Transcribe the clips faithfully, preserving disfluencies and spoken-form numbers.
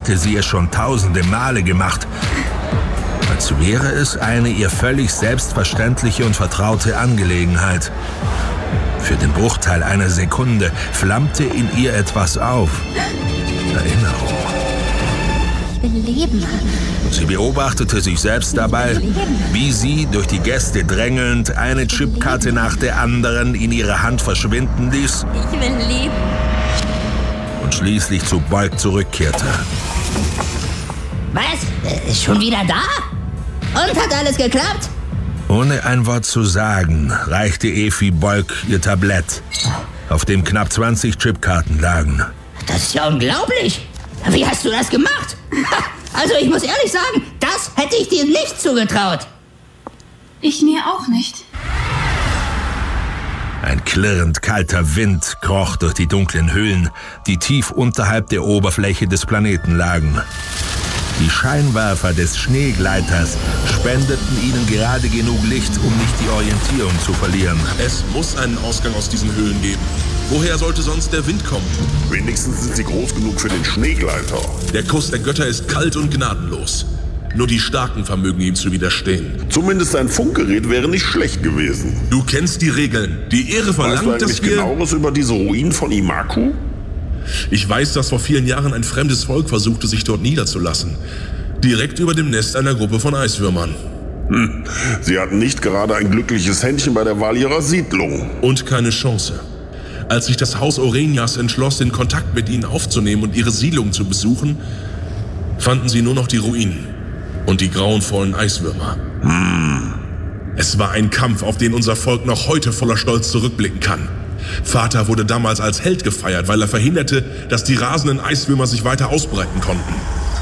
hätte sie es schon tausende Male gemacht. Als wäre es eine ihr völlig selbstverständliche und vertraute Angelegenheit. Für den Bruchteil einer Sekunde flammte in ihr etwas auf. Erinnerung. Ich will leben. Sie beobachtete sich selbst dabei, wie sie, durch die Gäste drängelnd, eine Chipkarte nach der anderen in ihre Hand verschwinden ließ. Ich will leben. Und schließlich zu Boyk zurückkehrte. Was? Äh, schon wieder da? Und hat alles geklappt? Ohne ein Wort zu sagen, reichte Efi Boyk ihr Tablett, auf dem knapp zwanzig Chipkarten lagen. Das ist ja unglaublich. Wie hast du das gemacht? Also ich muss ehrlich sagen, das hätte ich dir nicht zugetraut. Ich mir auch nicht. Ein klirrend kalter Wind kroch durch die dunklen Höhlen, die tief unterhalb der Oberfläche des Planeten lagen. Die Scheinwerfer des Schneegleiters spendeten ihnen gerade genug Licht, um nicht die Orientierung zu verlieren. Es muss einen Ausgang aus diesen Höhlen geben. Woher sollte sonst der Wind kommen? Wenigstens sind sie groß genug für den Schneegleiter. Der Kuss der Götter ist kalt und gnadenlos. Nur die Starken vermögen ihm zu widerstehen. Zumindest ein Funkgerät wäre nicht schlecht gewesen. Du kennst die Regeln. Die Ehre Weißt du verlangt, dass eigentlich wir... genaueres über diese Ruinen von Imaku? Ich weiß, dass vor vielen Jahren ein fremdes Volk versuchte, sich dort niederzulassen. Direkt über dem Nest einer Gruppe von Eiswürmern. Hm. Sie hatten nicht gerade ein glückliches Händchen bei der Wahl ihrer Siedlung. Und keine Chance. Als sich das Haus Orenias entschloss, den Kontakt mit ihnen aufzunehmen und ihre Siedlung zu besuchen, fanden sie nur noch die Ruinen und die grauenvollen Eiswürmer. Hm. Es war ein Kampf, auf den unser Volk noch heute voller Stolz zurückblicken kann. Vater wurde damals als Held gefeiert, weil er verhinderte, dass die rasenden Eiswürmer sich weiter ausbreiten konnten.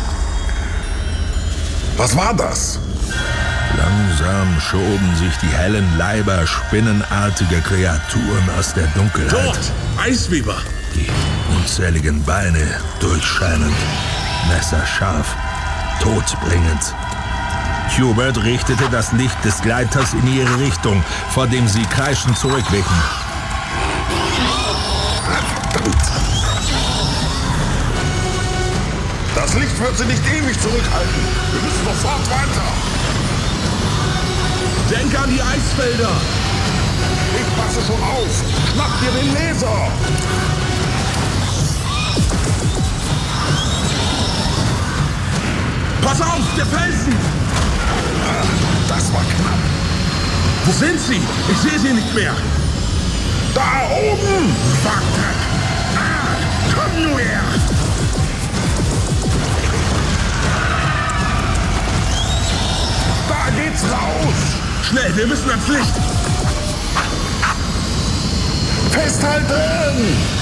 Was war das? Langsam schoben sich die hellen Leiber spinnenartiger Kreaturen aus der Dunkelheit. Dort! Eisweber! Die unzähligen Beine durchscheinend, messerscharf, todbringend. Hubert richtete das Licht des Gleiters in ihre Richtung, vor dem sie kreischend zurückwichen. Das Licht wird sie nicht ewig zurückhalten. Wir müssen sofort weiter. Denk an die Eisfelder! Ich passe schon auf. Schnapp dir den Laser. Pass auf, der Felsen! Das war knapp. Wo sind sie? Ich sehe sie nicht mehr. Da oben. Warte! Ah, komm nur her! Da geht's raus. Schnell, wir müssen ans Licht! Festhalten!